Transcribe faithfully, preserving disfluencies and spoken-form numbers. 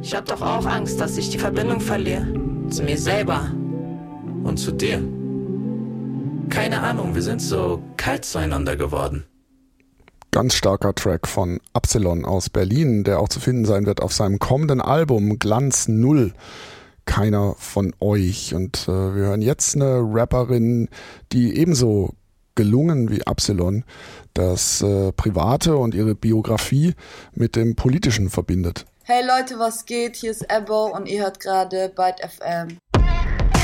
Ich hab doch auch Angst, dass ich die Verbindung verliere. Zu mir selber. Und zu dir. Keine Ahnung, wir sind so kalt zueinander geworden. Ganz starker Track von Absilon aus Berlin, der auch zu finden sein wird auf seinem kommenden Album Glanz Null. Keiner von euch. Und äh, wir hören jetzt eine Rapperin, die ebenso gelungen wie Absilon das äh, Private und ihre Biografie mit dem Politischen verbindet. Hey Leute, was geht? Hier ist Ebbo und ihr hört gerade Byte F M.